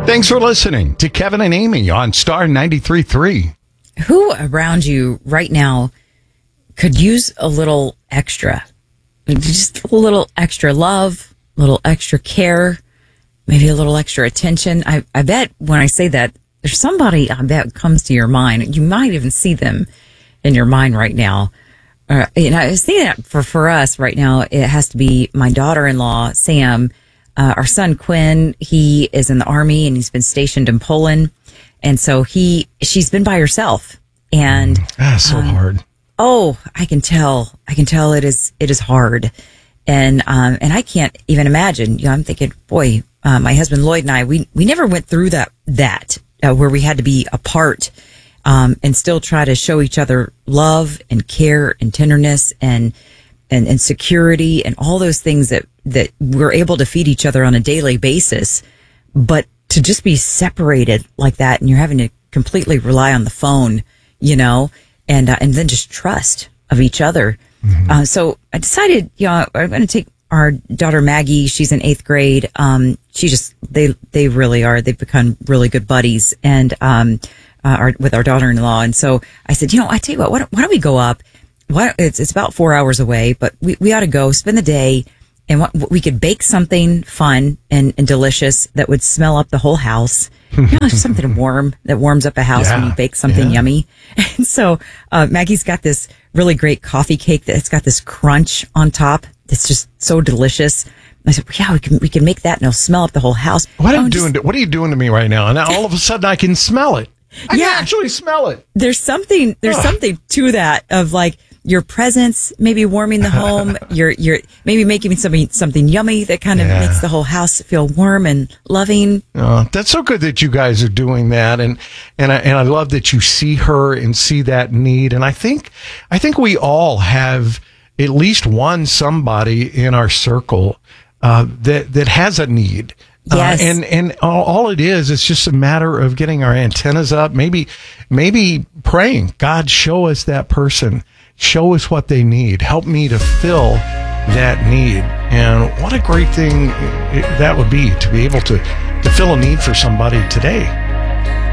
Thanks for listening to Kevin and Amy on Star 93.3. Who around you right now could use a little extra? Just a little extra love, a little extra care, maybe a little extra attention. I bet when I say that, there's somebody I bet comes to your mind. You might even see them in your mind right now. I was thinking that for us right now, it has to be my daughter-in-law, Sam. Our son, Quinn, he is in the Army and he's been stationed in Poland. And so she's been by herself. And That's so hard. Oh, I can tell it is hard. And I can't even imagine, I'm thinking, boy, my husband Lloyd and I, we never went through that where we had to be apart, and still try to show each other love and care and tenderness and security and all those things that we're able to feed each other on a daily basis. But to just be separated like that, and you're having to completely rely on the phone, and then just trust of each other. Mm-hmm. So I decided, I'm going to take our daughter Maggie. She's in 8th grade. They really are. They've become really good buddies, and with our daughter-in-law. And so I said, I tell you what, why don't we go up? It's about 4 hours away, but we ought to go spend the day, and we could bake something fun and delicious that would smell up the whole house. Something warm that warms up a house when you bake something yummy. And so Maggie's got this really great coffee cake that's got this crunch on top. It's just so delicious. I said, we can make that and it'll smell up the whole house. What are you doing to me right now? And now all of a sudden I can smell it. I can actually smell it. There's something to that of like your presence, maybe warming the home. You're maybe making something yummy that kind of makes the whole house feel warm and loving. Oh, that's so good that you guys are doing that, and I love that you see her and see that need. And I think we all have at least one somebody in our circle that has a need. Yes. And all it is, it's just a matter of getting our antennas up, maybe praying, God, show us that person, show us what they need, help me to fill that need. And what a great thing that would be to be able to fill a need for somebody today.